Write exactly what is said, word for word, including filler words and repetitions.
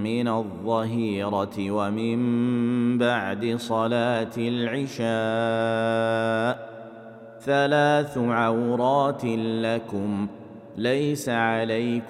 من الظهيرة ومن بعد صلاة العشاء ثلاث عورات لكم ليس عليكم